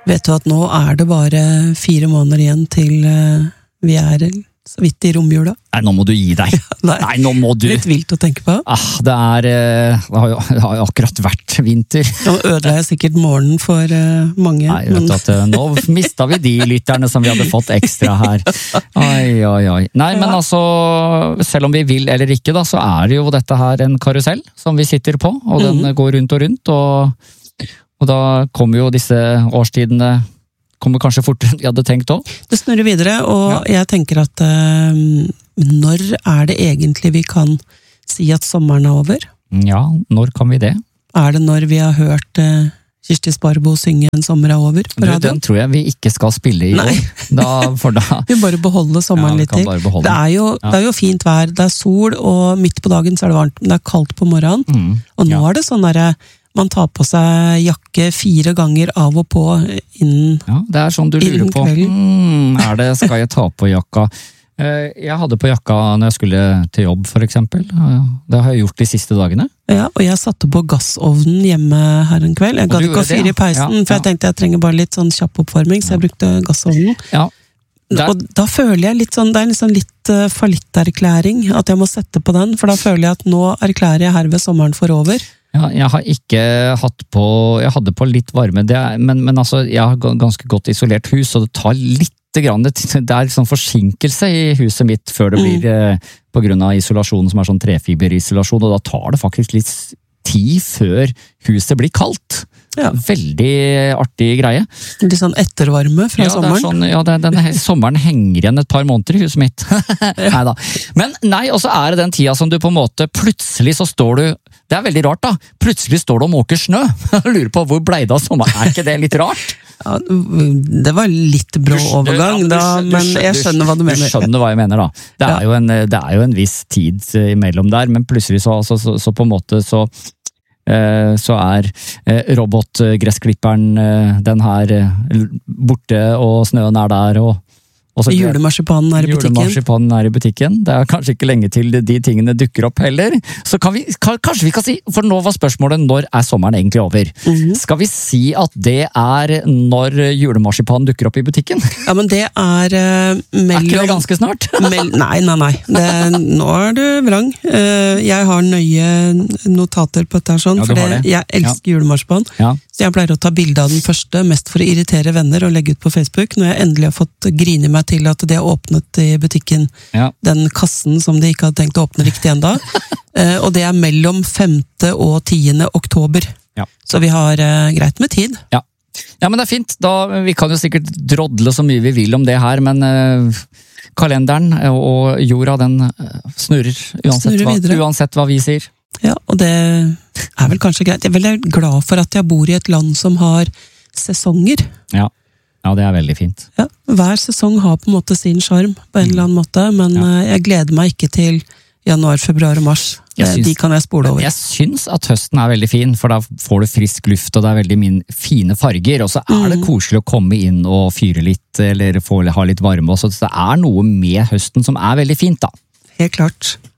Vet du at nå det bare 4 måneder igjen til vi så vidt i romjula? Nei, nå må du gi deg. Nei, nå må du. Litt vilt å tenke på. Det har jo akkurat vært vinter. Nå ødela jeg sikkert morgenen for mange. Nei, vet du at nå mistet vi de lytterne som vi hadde fått ekstra her. Oi. Nei, men altså, selv om vi vil eller ikke da, så det jo dette her en karusell som vi sitter på, og den går rundt og rundt, og da kommer jo disse årstidene kommer kanskje fortere enn vi hadde tenkt også. Det snurrer videre, og jeg tenker at når det egentlig vi kan si at sommeren over? Ja, når kan vi det? Det når vi har hørt Kirsti Sparbo synge En sommer over på radio? Den tror jeg vi ikke skal spille i år. Vi bare beholder sommeren litt til. Det jo fint vær, det sol, og midt på dagen så det varmt, men det kaldt på morgenen. Og nå det sånn man tar på seg jakke 4 ganger av og på innen Ja, det sånn du lurer på. Skal jeg ta på jakka? Jeg hadde på jakka når jeg skulle til jobb, for eksempel. Det har jeg gjort de siste dagene. Ja, og jeg satte på gassovnen hjemme her en kveld. Jeg gadd ikke å fyre i peisen, for jeg tenkte jeg trenger bare litt sånn kjapp oppvarming, så jeg brukte gassovnen. Ja. Og da føler jeg litt sånn, det liksom litt fallitterklæring, at jeg må sette på den, for da føler jeg at nå erklærer jeg herved sommeren for over. Ja, jeg har ikke jeg hadde på litt varme, men altså, jeg har ganske godt isolert hus, og det tar litt grann, det sånn forsinkelse i huset mitt før det blir på grunn av isolasjonen som sånn trefiberisolasjon, og da tar det faktisk litt tid før huset blir kaldt. Ja. Veldig artig greie. Litt sånn ettervarme fra sommeren. Denne sommeren henger igjen et par måneder i huset mitt. Neida. Men nei, og så det den tida som du på en måte, plutselig så står du, det veldig rart da, plutselig står du og måker snø. Jeg lurer på hvor ble det av sommeren, ikke det litt rart? Ja, det var litt brå overgang, men jeg skjønner hva du mener. Du skjønner hva jeg mener da. Det jo en viss tid imellom der, men plutselig så på en måte så robotgressklipperen den her borte, og snøen der, og julemarsipanen i butikken. Julemarsipanen i butikken. Det kanskje ikke lenge til de tingene dukker opp heller. Så kanskje vi kan si, for nå var spørsmålet, når sommeren egentlig over? Skal vi si at det når julemarsipanen dukker opp i butikken? Ja, men det mellom... ikke det ganske snart? Nei. Nå du vrang. Jeg har nøye notater på dette sånn, for jeg elsker julemarsipan. Ja. Så jeg pleier å ta bilde av den første, mest for å irritere venner og legge ut på Facebook, når jeg endelig har fått grine meg til at de har åpnet i butikken den kassen som de ikke hadde tenkt å åpne riktig enda. Og det mellom 5. og 10. oktober. Ja. Så vi har greit med tid. Ja, men det fint. Vi kan jo sikkert drodle så mye vi vil om det her, men kalenderen og jorda, den snurrer uansett hva vi sier. Ja, og det vel kanskje greit. Jeg veldig glad for at jeg bor i et land som har sesonger. Ja, det veldig fint. Ja, hver sesong har på en måte sin charm på en eller annen måte, men jeg gleder meg ikke til januar, februar og mars. De kan jeg spole over. Jeg synes at høsten veldig fin, for da får du frisk luft, og det veldig fine farger, og så det koselig å komme inn og fyre litt, eller ha litt varme, så det noe med høsten som veldig fint da. Helt klart.